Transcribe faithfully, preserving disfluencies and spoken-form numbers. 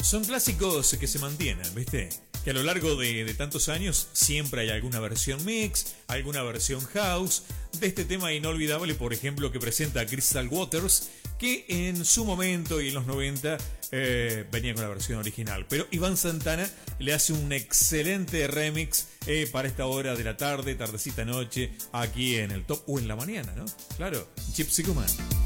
Son clásicos que se mantienen, ¿viste? Que a lo largo de, de tantos años siempre hay alguna versión mix, alguna versión house de este tema inolvidable, por ejemplo, que presenta Crystal Waters, que en su momento y en los noventa eh, venía con la versión original. Pero Iván Santana le hace un excelente remix eh, para esta hora de la tarde, tardecita noche, aquí en el top o en la mañana, ¿no? Claro, Gypsy Woman.